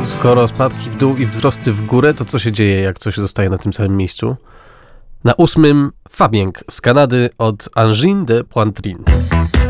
skoro spadki w dół i wzrosty w górę, to co się dzieje, jak coś zostaje na tym samym miejscu? Na 8. Fabienk z Kanady od Angine de Poitrine.